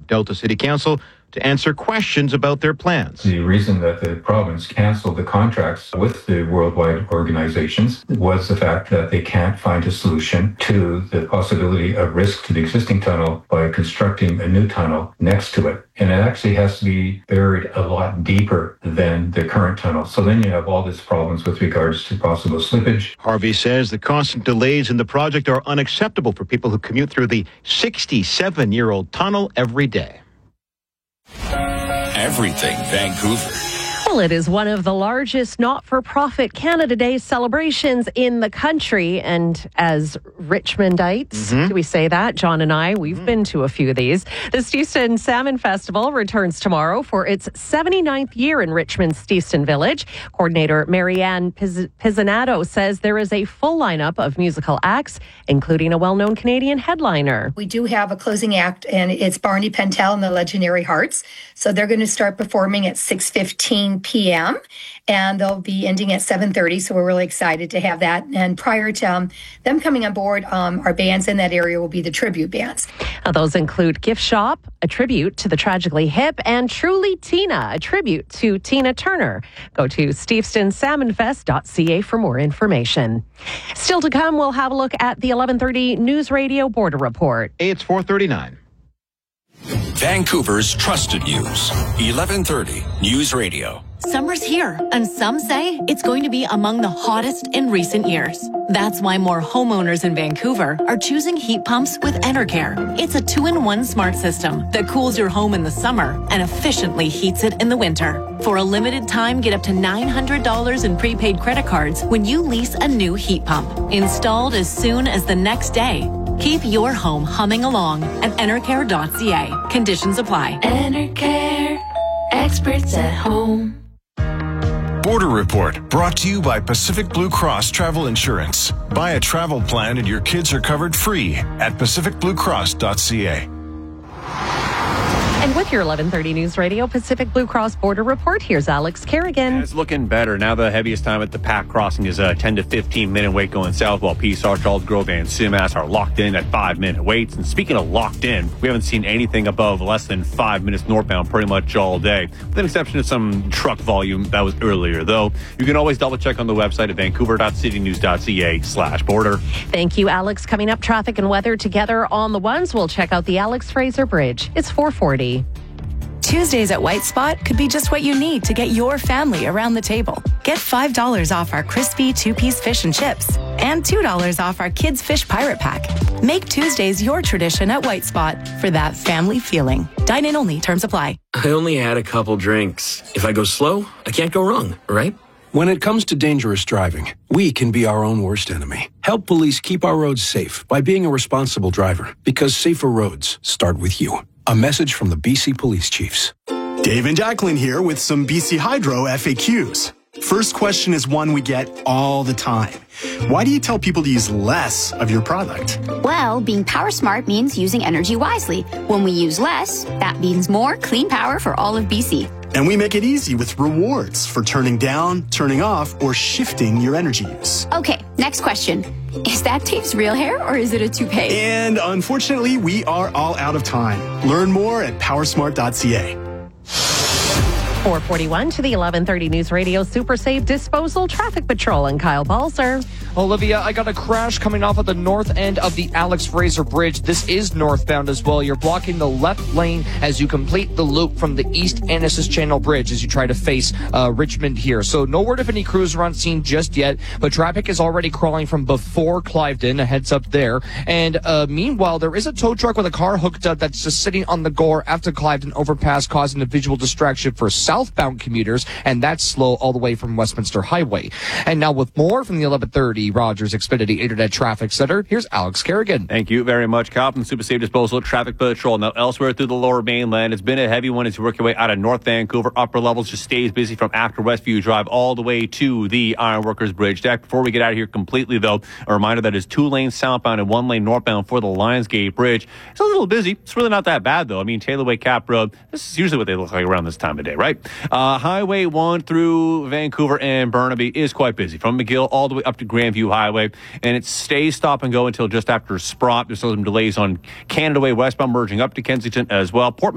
Delta City Council to answer questions about their plans. The reason that the province canceled the contracts with the worldwide organizations was the fact that they can't find a solution to the possibility of risk to the existing tunnel by constructing a new tunnel next to it. And it actually has to be buried a lot deeper than the current tunnel. So then you have all these problems with regards to possible slippage. Harvey says the constant delays in the project are unacceptable for people who commute through the 67-year-old tunnel every day. Everything Vancouver. Well, it is one of the largest not-for-profit Canada Day celebrations in the country. And as Richmondites, do we say that? John and I, we've been to a few of these. The Stevenson Salmon Festival returns tomorrow for its 79th year in Richmond's Stevenson Village. Coordinator Marianne Pizzanato says there is a full lineup of musical acts, including a well-known Canadian headliner. We do have a closing act, and it's Barney Pentel and the Legendary Hearts. So they're going to start performing at 6:15 p.m. and they'll be ending at 7:30. So we're really excited to have that. And prior to them coming on board, our bands in that area will be the tribute bands. Now, those include Gift Shop, a tribute to the Tragically Hip, and Truly Tina, a tribute to Tina Turner. Go to stevensonsalmonfest.ca for more information. Still to come, we'll have a look at the 11:30 News Radio Border Report. It's 4:39. Vancouver's trusted news. 11:30 News Radio. Summer's here, and some say it's going to be among the hottest in recent years. That's why more homeowners in Vancouver are choosing heat pumps with Enercare. It's a 2-in-1 smart system that cools your home in the summer and efficiently heats it in the winter. For a limited time, get up to $900 in prepaid credit cards when you lease a new heat pump. Installed as soon as the next day. Keep your home humming along at enercare.ca. Conditions apply. Enercare, experts at home. Border Report, brought to you by Pacific Blue Cross Travel Insurance. Buy a travel plan and your kids are covered free at pacificbluecross.ca. And with your 11:30 News Radio Pacific Blue Cross Border Report, here's Alex Kerrigan. It's looking better. Now the heaviest time at the Pac crossing is a 10 to 15 minute wait going south, while Peace, Charles Grove, and Sumas are locked in at 5-minute waits. And speaking of locked in, we haven't seen anything above less than 5 minutes northbound pretty much all day, with an exception of some truck volume that was earlier, though. You can always double check on the website at vancouver.citynews.ca/border. Thank you, Alex. Coming up, traffic and weather together on the ones. We'll check out the Alex Fraser Bridge. It's 4:40. Tuesdays at White Spot could be just what you need to get your family around the table. Get $5 off our crispy 2-piece fish and chips and $2 off our kids' fish pirate pack. Make Tuesdays your tradition at White Spot for that family feeling. Dine in only. Terms apply. I only had a couple drinks. If I go slow, I can't go wrong, right? When it comes to dangerous driving, we can be our own worst enemy. Help police keep our roads safe by being a responsible driver, because safer roads start with you. A message from the BC Police Chiefs. Dave and Jacqueline here with some BC Hydro FAQs. First question is one we get all the time. Why do you tell people to use less of your product? Well, being power smart means using energy wisely. When we use less, that means more clean power for all of BC. And we make it easy with rewards for turning down, turning off, or shifting your energy use. Okay, next question. Is that Dave's real hair or is it a toupee? And unfortunately, we are all out of time. Learn more at powersmart.ca. 4:41 to the 11:30 News Radio Super Safe Disposal Traffic Patrol and Kyle Balzer. Olivia, I got a crash coming off of the north end of the Alex Fraser Bridge. This is northbound as well. You're blocking the left lane as you complete the loop from the East Annacis Channel Bridge as you try to face Richmond here. So no word of any crews are on scene just yet, but traffic is already crawling from before Cliveden. A heads up there. And meanwhile, there is a tow truck with a car hooked up that's just sitting on the Gore after Cliveden overpass, causing a visual distraction for southbound commuters, and that's slow all the way from Westminster Highway. And now with more from the 11:30 Rogers Xfinity Internet Traffic Center, here's Alex Kerrigan. Thank you very much, Kyle, from Super Safe Disposal Traffic Patrol. Now elsewhere through the lower mainland, it's been a heavy one as you work your way out of North Vancouver. Upper levels just stays busy from after Westview Drive all the way to the Ironworkers Bridge deck. Before we get out of here completely, though, a reminder that is 2 lanes southbound and 1 lane northbound for the Lionsgate Bridge. It's a little busy. It's really not that bad, though. I mean, Taylorway Cap Road, this is usually what they look like around this time of day, right? Highway 1 through Vancouver and Burnaby is quite busy. From McGill all the way up to Grandview Highway, and it stays stop and go until just after Sprott. There's some delays on Canada Way westbound merging up to Kensington as well. Port